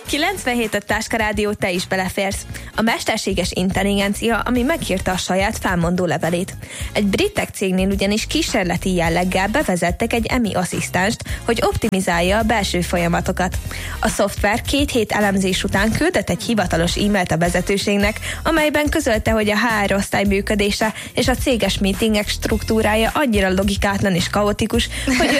97 a Táska Rádió, te is beleférsz. A mesterséges intelligencia, ami megírta a saját felmondó levelét. Egy brit tech cégnél ugyanis kísérleti jelleggel bevezettek egy EMI asszisztenst, hogy optimizálja a belső folyamatokat. A szoftver 2 hét elemzés után küldött egy hivatalos e-mailt a vezetőségnek, amelyben közölte, hogy a HR osztály működése és a céges meetingek struktúrája annyira logikátlan és kaotikus, hogy